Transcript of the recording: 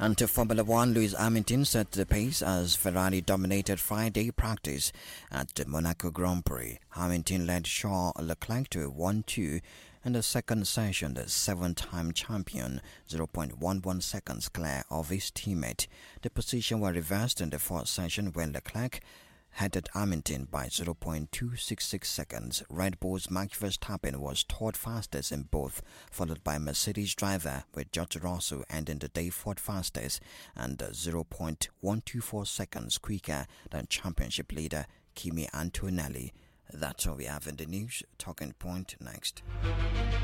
And to Formula One, Lewis Hamilton set the pace as Ferrari dominated Friday practice at the Monaco Grand Prix. Hamilton led Charles Leclerc to 1-2 in the second session, the seven-time champion, 0.11 seconds clear of his teammate. The position was reversed in the fourth session when Leclerc headed Hamilton by 0.266 seconds. Red Bull's Max Verstappen was third fastest in both, followed by Mercedes driver with George Russell ending the day fourth fastest and 0.124 seconds quicker than championship leader Kimi Antonelli. That's all we have in the news. Talking point next.